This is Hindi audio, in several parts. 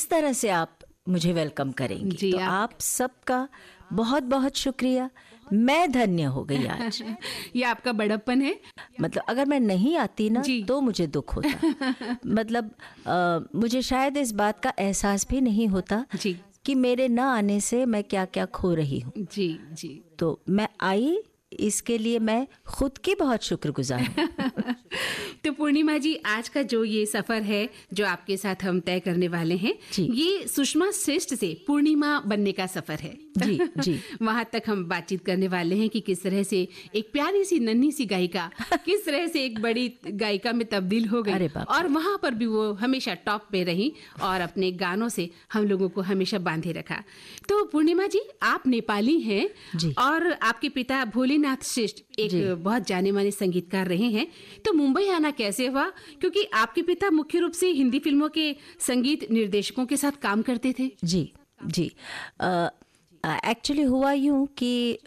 इस तरह से आप मुझे वेलकम करेंगी। जी, तो आप सबका बहुत बहुत शुक्रिया। मैं धन्य हो गई आज। ये आपका बड़प्पन है। मतलब अगर मैं नहीं आती ना जी। तो मुझे दुख होता। मतलब मुझे शायद इस बात का एहसास भी नहीं होता जी कि मेरे न आने से मैं क्या क्या खो रही हूँ। जी जी। तो मैं आई, इसके लिए मैं खुद की बहुत शुक्रगुजार हूँ। तो पूर्णिमा जी, आज का जो ये सफर है जो आपके साथ हम तय करने वाले हैं, जी। ये सुषमा श्रेष्ठ से पूर्णिमा बनने का सफर है। जी जी। वहां तक हम बातचीत करने वाले हैं कि किस तरह से एक प्यारी सी नन्ही सी गायिका किस तरह से एक बड़ी गायिका में तब्दील हो अरे गई, बाप और वहां पर भी वो हमेशा टॉप पे रही और अपने गानों से हम लोगों को हमेशा बांधे रखा। तो पूर्णिमा जी, आप नेपाली हैं जी। और आपके पिता भोलेनाथ श्रेष्ठ एक बहुत जाने माने संगीतकार रहे हैं। तो मुंबई आना कैसे हुआ? क्योंकि आपके पिता मुख्य रूप से हिंदी फिल्मों के संगीत निर्देशकों के साथ काम करते थे। जी जी। एक्चुअली हुआ यूं कि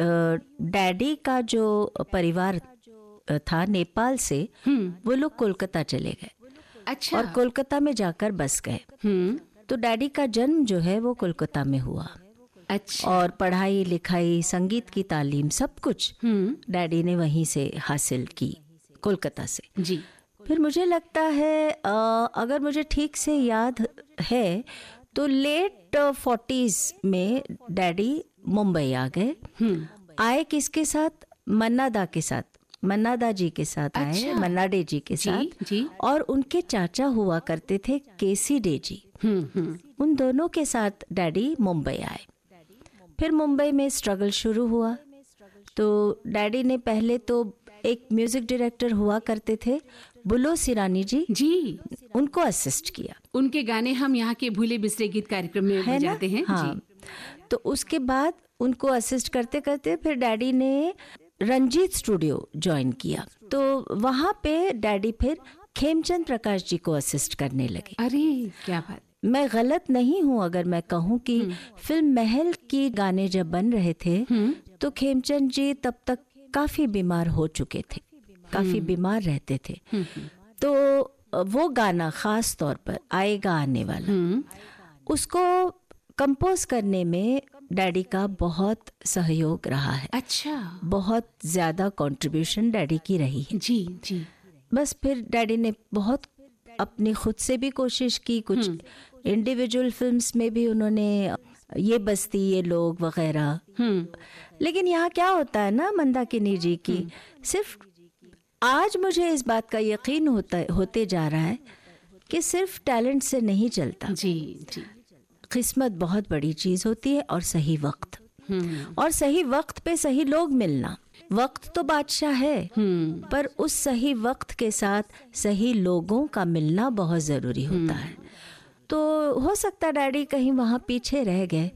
डैडी का जो परिवार था नेपाल से, वो लोग कोलकाता चले गए। अच्छा। और कोलकाता में जाकर बस गए। तो डैडी का जन्म जो है वो कोलकाता में हुआ। अच्छा। और पढ़ाई लिखाई, संगीत की तालीम, सब कुछ डैडी ने वहीं से हासिल की, कोलकाता से। जी। फिर मुझे लगता है अगर मुझे ठीक से याद है तो लेट 40s में डैडी मुंबई आ गए। आए किसके साथ? मन्ना दा के साथ, मन्ना दा जी के साथ आए। अच्छा। मन्ना डे जी के साथ। जी। और उनके चाचा हुआ करते थे केसी डे जी। उन दोनों के साथ डैडी मुंबई आए। फिर मुंबई में स्ट्रगल शुरू हुआ। तो डैडी ने पहले तो एक म्यूजिक डायरेक्टर हुआ करते थे, बुलो सिरानी जी, उनको असिस्ट किया। उनके गाने हम यहाँ के भूले बिसरे गीत कार्यक्रम में बजाते हैं। हाँ। जी। तो उसके बाद उनको असिस्ट करते करते फिर डैडी ने रंजीत स्टूडियो ज्वाइन किया। तो वहाँ पे डैडी फिर खेमचंद प्रकाश जी को असिस्ट करने लगे। अरे क्या बात! मैं गलत नहीं हूँ अगर मैं कहूँ कि फिल्म महल की गाने जब बन रहे थे तो खेमचंद जी तब तक काफी बीमार हो चुके थे, काफी बीमार रहते थे। तो वो गाना खास तौर पर आएगा आने वाला, उसको कंपोज करने में डैडी का बहुत सहयोग रहा है। अच्छा। बहुत ज्यादा कंट्रीब्यूशन डैडी की रही है। जी जी। बस फिर डैडी ने बहुत अपनी खुद से भी कोशिश की, कुछ इंडिविजुअल फिल्म्स में भी उन्होंने ये बस्ती ये लोग वगैरह। लेकिन यहाँ क्या होता है ना मंदाकिनी जी की, सिर्फ आज मुझे इस बात का यकीन होते जा रहा है कि सिर्फ टैलेंट से नहीं चलता। जी जी। किस्मत बहुत बड़ी चीज होती है, और सही वक्त, और सही वक्त पे सही लोग मिलना। वक्त तो बादशाह है, पर उस सही वक्त के साथ सही लोगों का मिलना बहुत जरूरी होता है। तो हो सकता डैडी कहीं वहाँ पीछे रह गए।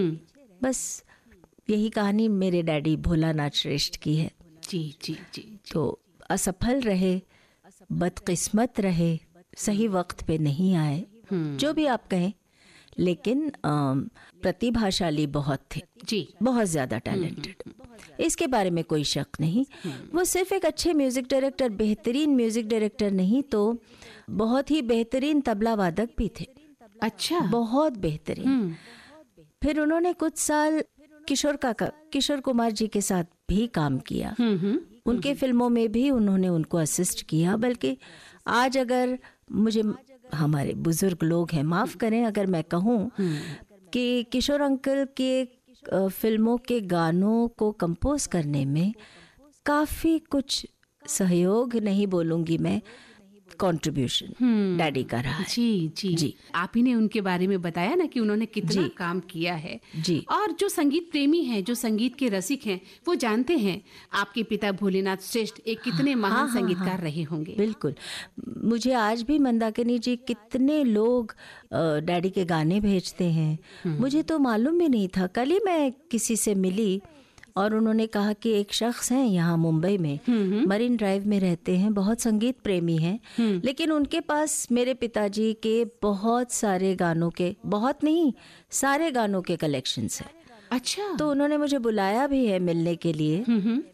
बस यही कहानी मेरे डैडी भोलानाथ श्रेष्ठ की है। जी जी जी। तो असफल रहे, बदकिस्मत रहे, सही वक्त पे नहीं आए, जो भी आप कहें, लेकिन प्रतिभाशाली बहुत थे जी, बहुत ज्यादा टैलेंटेड, इसके बारे में कोई शक नहीं। वो सिर्फ एक अच्छे म्यूजिक डायरेक्टर, बेहतरीन म्यूजिक डायरेक्टर नहीं तो बहुत ही बेहतरीन तबला वादक भी थे। अच्छा। बहुत बेहतरीन। फिर उन्होंने कुछ साल किशोर कुमार जी के साथ भी काम किया। उनके फिल्मों में भी उन्होंने उनको असिस्ट किया। बल्कि आज अगर मुझे, हमारे बुजुर्ग लोग हैं, माफ करें अगर मैं कहूँ कि किशोर अंकल के फिल्मों के गानों को कंपोज करने में काफी कुछ सहयोग, नहीं बोलूंगी मैं, कंट्रीब्यूशन डैडी का रहा है। जी जी जी। आप ही ने उनके बारे में बताया ना कि उन्होंने कितना काम किया है। जी। और जो संगीत प्रेमी हैं, जो संगीत के रसिक हैं, वो जानते हैं आपके पिता भोलेनाथ श्रेष्ठ एक कितने महान संगीतकार रहे होंगे। बिल्कुल। मुझे आज भी मंदाकिनी जी कितने लोग डैडी के गाने भेजते हैं, मुझे तो मालूम भी नहीं था। कल ही मैं किसी से मिली और उन्होंने कहा कि एक शख्स हैं यहाँ मुंबई में, मरीन ड्राइव में रहते हैं, बहुत संगीत प्रेमी हैं, लेकिन उनके पास मेरे पिताजी के बहुत सारे गानों के, बहुत नहीं सारे गानों के कलेक्शंस हैं। अच्छा। तो उन्होंने मुझे बुलाया भी है मिलने के लिए,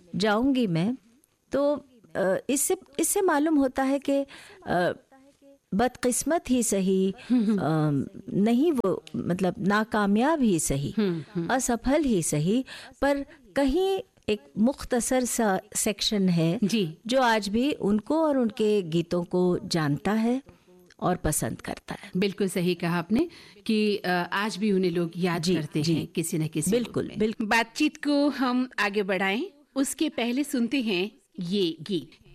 जाऊंगी मैं। तो इससे मालूम होता है कि बदकिस्मत ही सही, नहीं वो मतलब नाकामयाब ही सही, असफल ही सही, पर कहीं एक मुख्तसर सा सेक्शन है जी। जो आज भी उनको और उनके गीतों को जानता है और पसंद करता है। बिल्कुल सही कहा आपने कि आज भी उन्हें लोग याद करते हैं किसी न किसी बिल्कुल, रूप में। बिल्कुल। बातचीत को हम आगे बढ़ाएं, उसके पहले सुनते हैं ये गीत।